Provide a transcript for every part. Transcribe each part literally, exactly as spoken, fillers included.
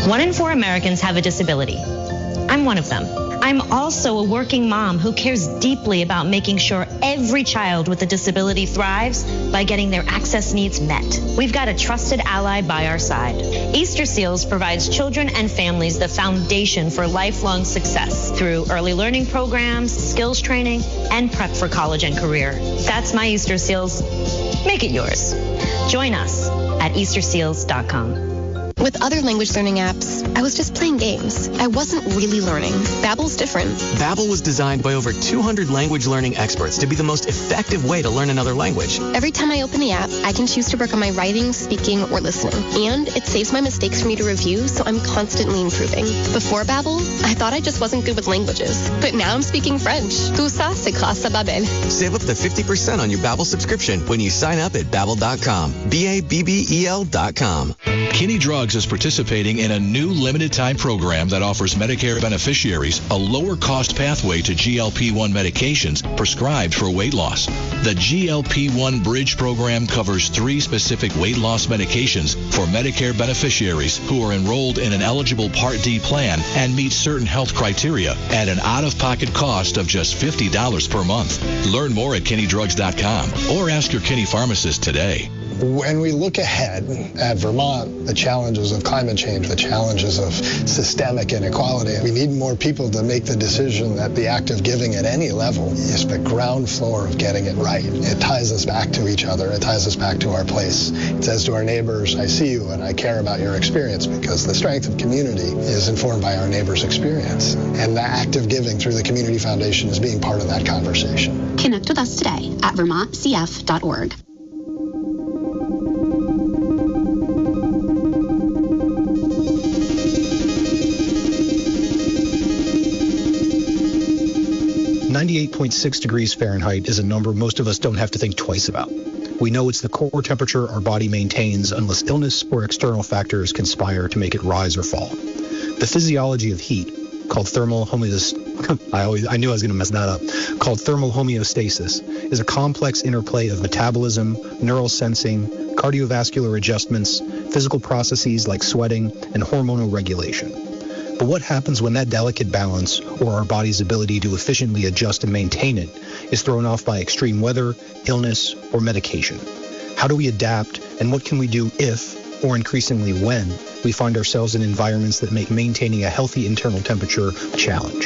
One in four Americans have a disability. I'm one of them. I'm also a working mom who cares deeply about making sure every child with a disability thrives by getting their access needs met. We've got a trusted ally by our side. Easter Seals provides children and families the foundation for lifelong success through early learning programs, skills training, and prep for college and career. That's my Easter Seals. Make it yours. Join us at easter seals dot com. With other language learning apps, I was just playing games. I wasn't really learning. Babbel's different. Babbel was designed by over two hundred language learning experts to be the most effective way to learn another language. Every time I open the app, I can choose to work on my writing, speaking, or listening. And it saves my mistakes for me to review, so I'm constantly improving. Before Babbel, I thought I just wasn't good with languages. But now I'm speaking French. Tout ça, c'est grâce à Babbel. Save up to fifty percent on your Babbel subscription when you sign up at babbel dot com. B A B B E L dot com. Kinney Drugs is participating in a new limited-time program that offers Medicare beneficiaries a lower-cost pathway to G L P one medications prescribed for weight loss. The G L P one Bridge program covers three specific weight loss medications for Medicare beneficiaries who are enrolled in an eligible Part D plan and meet certain health criteria at an out-of-pocket cost of just fifty dollars per month. Learn more at kinney drugs dot com or ask your Kinney pharmacist today. When we look ahead at Vermont, the challenges of climate change, the challenges of systemic inequality, we need more people to make the decision that the act of giving at any level is the ground floor of getting it right. It ties us back to each other. It ties us back to our place. It says to our neighbors, I see you and I care about your experience, because the strength of community is informed by our neighbor's experience. And the act of giving through the Community Foundation is being part of that conversation. Connect with us today at vermont c f dot org. ninety-eight point six degrees Fahrenheit is a number most of us don't have to think twice about. We know it's the core temperature our body maintains unless illness or external factors conspire to make it rise or fall. The physiology of heat, called thermal homeostasis, I always I knew I was going to mess that up, called thermal homeostasis, is a complex interplay of metabolism, neural sensing, cardiovascular adjustments, physical processes like sweating, and hormonal regulation. But what happens when that delicate balance, or our body's ability to efficiently adjust and maintain it, is thrown off by extreme weather, illness, or medication? How do we adapt, and what can we do if, or increasingly when, we find ourselves in environments that make maintaining a healthy internal temperature a challenge?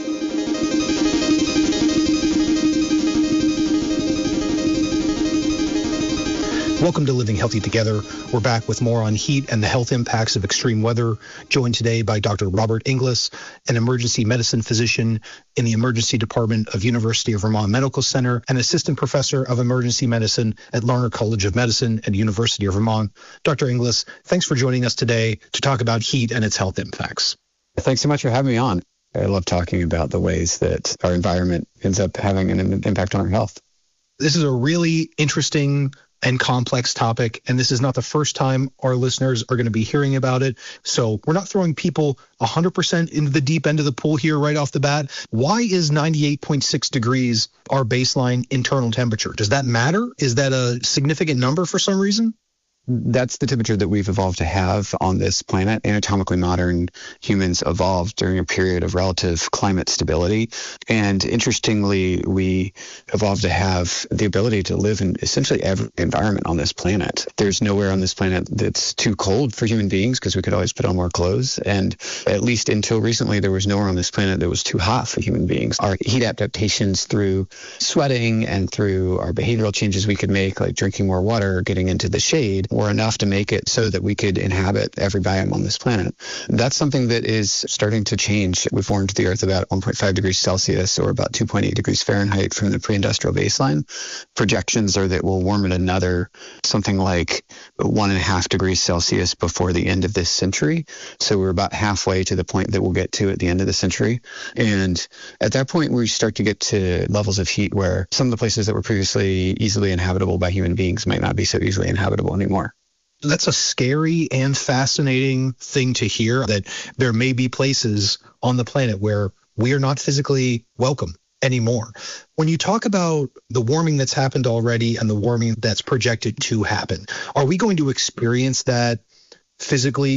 Welcome to Living Healthy Together. We're back with more on heat and the health impacts of extreme weather, joined today by Doctor Robert Inglis, an emergency medicine physician in the emergency department of University of Vermont Medical Center and assistant professor of emergency medicine at Larner College of Medicine at University of Vermont. Doctor Inglis, thanks for joining us today to talk about heat and its health impacts. Thanks so much for having me on. I love talking about the ways that our environment ends up having an impact on our health. This is a really interesting and complex topic, and this is not the first time our listeners are going to be hearing about it. So we're not throwing people one hundred percent into the deep end of the pool here right off the bat. Why is ninety-eight point six degrees our baseline internal temperature? Does that matter? Is that a significant number for some reason? That's the temperature that we've evolved to have on this planet. Anatomically modern humans evolved during a period of relative climate stability. And interestingly, we evolved to have the ability to live in essentially every environment on this planet. There's nowhere on this planet that's too cold for human beings because we could always put on more clothes. And at least until recently, there was nowhere on this planet that was too hot for human beings. Our heat adaptations through sweating and through our behavioral changes we could make, like drinking more water, getting into the shade, were enough to make it so that we could inhabit every biome on this planet. That's something that is starting to change. We've warmed the Earth about one point five degrees Celsius, or about two point eight degrees Fahrenheit from the pre-industrial baseline. Projections are that we'll warm it another something like one and a half degrees Celsius before the end of this century. So we're about halfway to the point that we'll get to at the end of the century. And at that point, we start to get to levels of heat where some of the places that were previously easily inhabitable by human beings might not be so easily inhabitable anymore. That's a scary and fascinating thing to hear, that there may be places on the planet where we are not physically welcome anymore. When you talk about the warming that's happened already and the warming that's projected to happen, are we going to experience that physically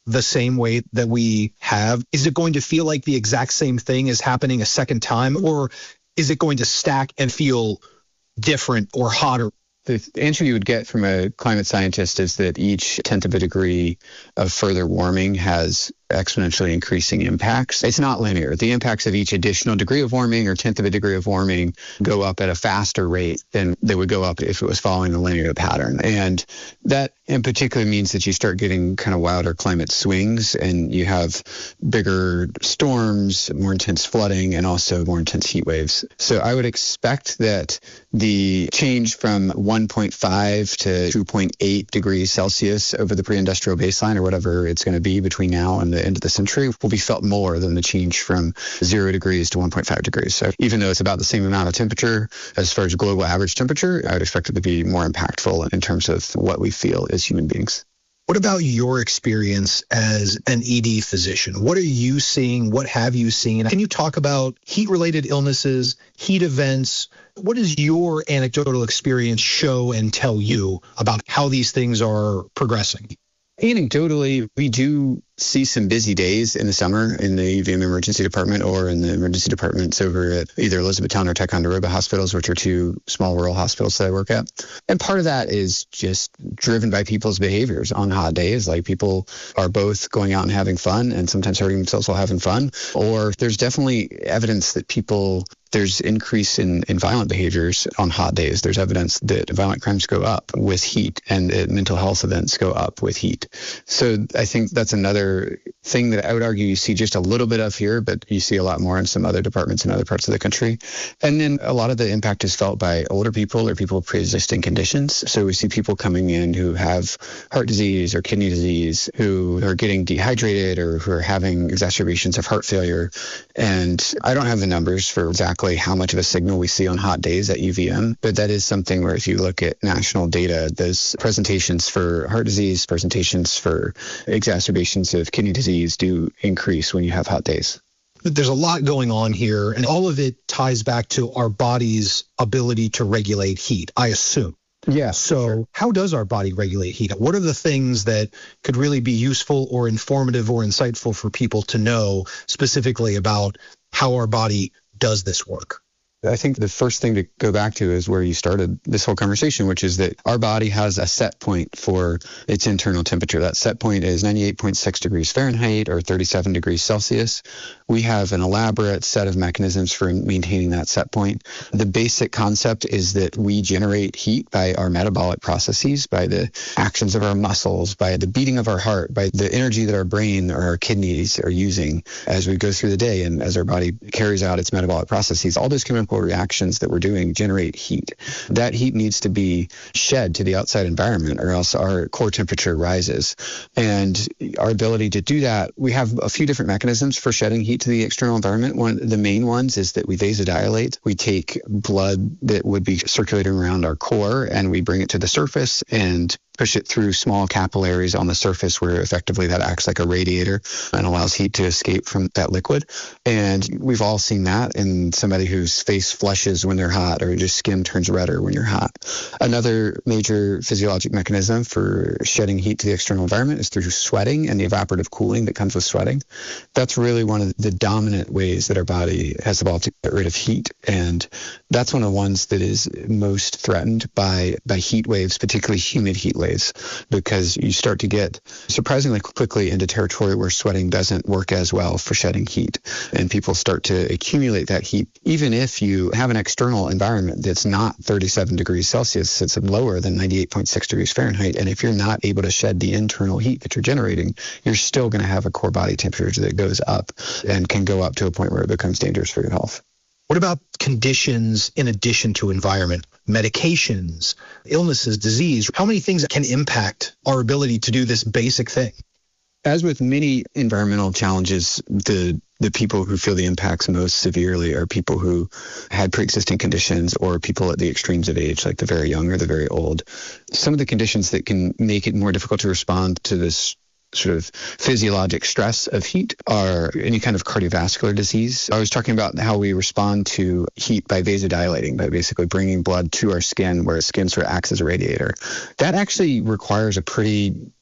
the same way that we have? Is it going to feel like the exact same thing is happening a second time, or is it going to stack and feel different or hotter? The answer you would get from a climate scientist is that each tenth of a degree of further warming has exponentially increasing impacts. It's not linear. The impacts of each additional degree of warming or tenth of a degree of warming go up at a faster rate than they would go up if it was following a linear pattern. And that in particular means that you start getting kind of wilder climate swings, and you have bigger storms, more intense flooding, and also more intense heat waves. So I would expect that the change from one point five to two point eight degrees Celsius over the pre-industrial baseline, or whatever it's going to be between now and the end of the century, will be felt more than the change from zero degrees to one point five degrees. So even though it's about the same amount of temperature as far as global average temperature, I would expect it to be more impactful in terms of what we feel as human beings. What about your experience as an E D physician? What are you seeing? What have you seen? Can you talk about heat-related illnesses, heat events? What does your anecdotal experience show and tell you about how these things are progressing? Anecdotally, we do see some busy days in the summer in the U V M emergency department or in the emergency departments over at either Elizabethtown or Ticonderoga hospitals, which are two small rural hospitals that I work at. And part of that is just driven by people's behaviors on hot days. Like, people are both going out and having fun and sometimes hurting themselves while having fun. Or there's definitely evidence that people there's increase in, in violent behaviors on hot days. There's evidence that violent crimes go up with heat, and that mental health events go up with heat. So I think that's another thing that I would argue you see just a little bit of here, but you see a lot more in some other departments in other parts of the country. And then a lot of the impact is felt by older people or people with pre-existing conditions. So we see people coming in who have heart disease or kidney disease, who are getting dehydrated or who are having exacerbations of heart failure. And I don't have the numbers for exactly how much of a signal we see on hot days at U V M, but that is something where if you look at national data, those presentations for heart disease, presentations for exacerbations of kidney disease do increase when you have hot days. There's a lot going on here, and all of it ties back to our body's ability to regulate heat, I assume. Yeah. So sure. How does our body regulate heat? What are the things that could really be useful or informative or insightful for people to know specifically about how our body does this work? I think the first thing to go back to is where you started this whole conversation, which is that our body has a set point for its internal temperature. That set point is ninety-eight point six degrees Fahrenheit or thirty-seven degrees Celsius. We have an elaborate set of mechanisms for maintaining that set point. The basic concept is that we generate heat by our metabolic processes, by the actions of our muscles, by the beating of our heart, by the energy that our brain or our kidneys are using as we go through the day and as our body carries out its metabolic processes. All those chemical reactions that we're doing generate heat. That heat needs to be shed to the outside environment, or else our core temperature rises. And our ability to do that, we have a few different mechanisms for shedding heat to the external environment. One of the main ones is that we vasodilate. We take blood that would be circulating around our core and we bring it to the surface and push it through small capillaries on the surface, where effectively that acts like a radiator and allows heat to escape from that liquid. And we've all seen that in somebody whose face flushes when they're hot, or just skin turns redder when you're hot. Another major physiologic mechanism for shedding heat to the external environment is through sweating and the evaporative cooling that comes with sweating. That's really one of the dominant ways that our body has evolved to get rid of heat. And that's one of the ones that is most threatened by, by heat waves, particularly humid heat waves, because you start to get surprisingly quickly into territory where sweating doesn't work as well for shedding heat. And people start to accumulate that heat. Even if you have an external environment that's not thirty-seven degrees Celsius, it's lower than ninety-eight point six degrees Fahrenheit. And if you're not able to shed the internal heat that you're generating, you're still going to have a core body temperature that goes up and can go up to a point where it becomes dangerous for your health. What about conditions in addition to environment? Medications, illnesses, disease? How many things can impact our ability to do this basic thing? As with many environmental challenges, the the people who feel the impacts most severely are people who had pre-existing conditions or people at the extremes of age, like the very young or the very old. Some of the conditions that can make it more difficult to respond to this sort of physiologic stress of heat are any kind of cardiovascular disease. I was talking about how we respond to heat by vasodilating, by basically bringing blood to our skin where skin sort of acts as a radiator. That actually requires a pretty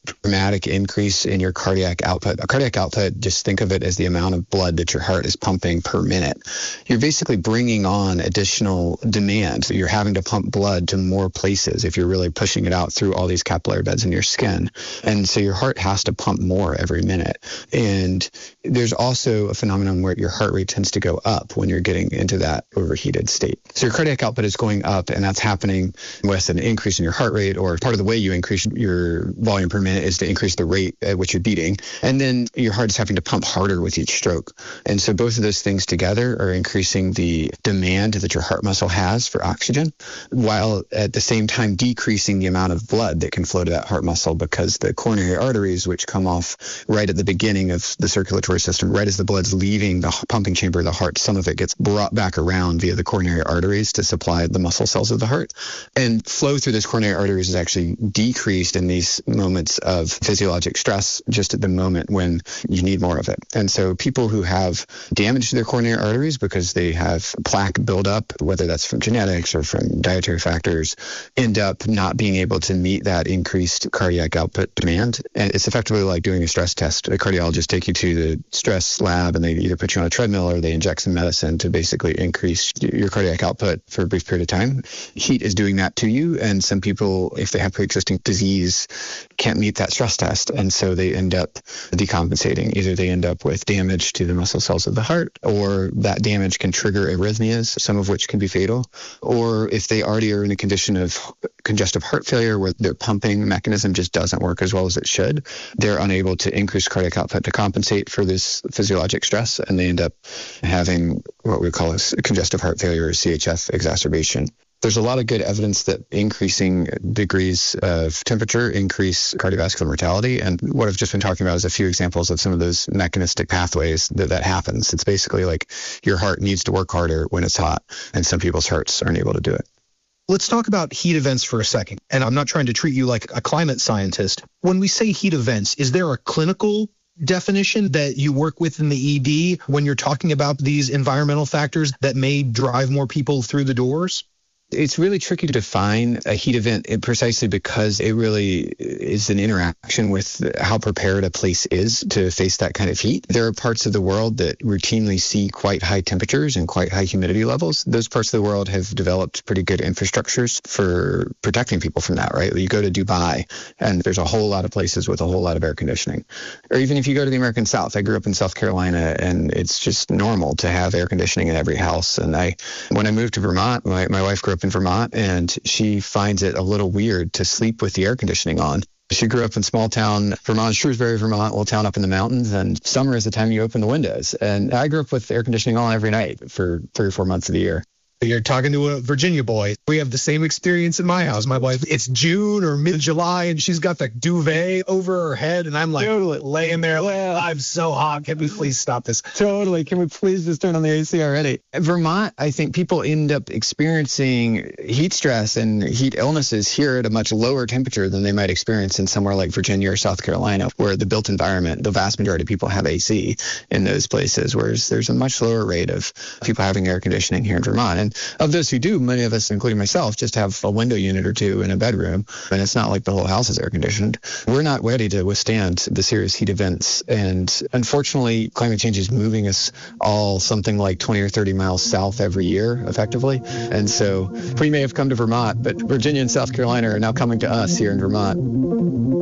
dramatic increase in your cardiac output. A cardiac output, just think of it as the amount of blood that your heart is pumping per minute. You're basically bringing on additional demand. So you're having to pump blood to more places if you're really pushing it out through all these capillary beds in your skin. And so your heart has to pump more every minute. And there's also a phenomenon where your heart rate tends to go up when you're getting into that overheated state. So your cardiac output is going up, and that's happening with an increase in your heart rate, or part of the way you increase your volume per minute is to increase the rate at which you're beating. And then your heart is having to pump harder with each stroke. And so both of those things together are increasing the demand that your heart muscle has for oxygen, while at the same time decreasing the amount of blood that can flow to that heart muscle, because the coronary arteries, which come off right at the beginning of the circulatory system, right as the blood's leaving the pumping chamber of the heart, some of it gets brought back around via the coronary arteries to supply the muscle cells of the heart. And flow through those coronary arteries is actually decreased in these moments of physiologic stress, just at the moment when you need more of it. And so people who have damage to their coronary arteries because they have plaque buildup, whether that's from genetics or from dietary factors, end up not being able to meet that increased cardiac output demand. And it's effectively like doing a stress test. The cardiologists take you to the stress lab and they either put you on a treadmill or they inject some medicine to basically increase your cardiac output for a brief period of time. Heat is doing that to you. And some people, if they have pre-existing disease, can't meet that stress test. And so they end up decompensating. Either they end up with damage to the muscle cells of the heart, or that damage can trigger arrhythmias, some of which can be fatal. Or if they already are in a condition of congestive heart failure where their pumping mechanism just doesn't work as well as it should, they're unable to increase cardiac output to compensate for this physiologic stress, and they end up having what we call a congestive heart failure, or C H F exacerbation. There's a lot of good evidence that increasing degrees of temperature increase cardiovascular mortality. And what I've just been talking about is a few examples of some of those mechanistic pathways that that happens. It's basically like your heart needs to work harder when it's hot, and some people's hearts aren't able to do it. Let's talk about heat events for a second. And I'm not trying to treat you like a climate scientist. When we say heat events, is there a clinical definition that you work with in the E D when you're talking about these environmental factors that may drive more people through the doors? It's really tricky to define a heat event precisely because it really is an interaction with how prepared a place is to face that kind of heat. There are parts of the world that routinely see quite high temperatures and quite high humidity levels. Those parts of the world have developed pretty good infrastructures for protecting people from that, right? You go to Dubai and there's a whole lot of places with a whole lot of air conditioning. Or even if you go to the American South, I grew up in South Carolina and it's just normal to have air conditioning in every house. And I, when I moved to Vermont, my, my wife grew up in Vermont, and she finds it a little weird to sleep with the air conditioning on. She grew up in small town Vermont, Shrewsbury, Vermont, little town up in the mountains, and summer is the time you open the windows. And I grew up with air conditioning on every night for three or four months of the year. You're talking to a Virginia boy. We have the same experience in my house. My wife, it's June or mid-July, and she's got the duvet over her head, and I'm like totally laying there, well, I'm so hot. Can we please stop this? Totally. Can we please just turn on the A C already? Vermont, I think people end up experiencing heat stress and heat illnesses here at a much lower temperature than they might experience in somewhere like Virginia or South Carolina, where the built environment, the vast majority of people have A C in those places, whereas there's a much lower rate of people having air conditioning here in Vermont. And of those who do, many of us, including myself, just have a window unit or two in a bedroom, and it's not like the whole house is air conditioned. We're not ready to withstand the serious heat events, and unfortunately, climate change is moving us all something like twenty or thirty miles south every year, effectively. And so we may have come to Vermont, but Virginia and South Carolina are now coming to us here in Vermont.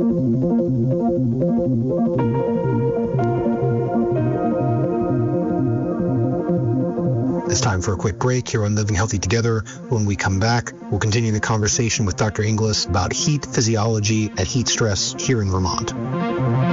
It's time for a quick break here on Living Healthy Together. When we come back, we'll continue the conversation with Doctor Inglis about heat physiology and heat stress here in Vermont.